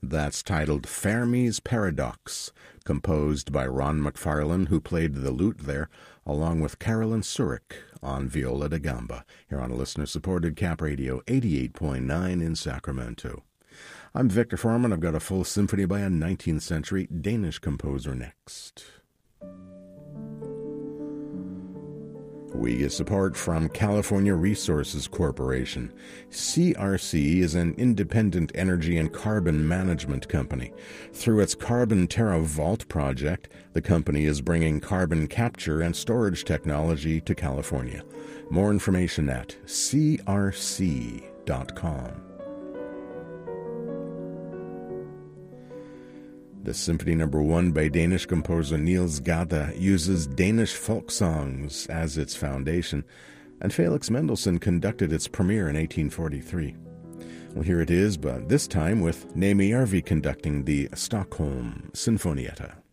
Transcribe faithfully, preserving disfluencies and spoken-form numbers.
That's titled Fermi's Paradox, composed by Ron McFarlane, who played the lute there, along with Carolyn Surik on viola da gamba, here on a listener-supported Cap Radio eighty-eight point nine in Sacramento. I'm Victor Foreman. I've got a full symphony by a nineteenth century Danish composer next. We get support from California Resources Corporation. C R C is an independent energy and carbon management company. Through its Carbon Terra Vault project, the company is bringing carbon capture and storage technology to California. More information at c r c dot com. The Symphony Number One by Danish composer Niels Gade uses Danish folk songs as its foundation, and Felix Mendelssohn conducted its premiere in eighteen forty-three. Well, here it is, but this time with Neemi Järvi conducting the Stockholm Sinfonietta.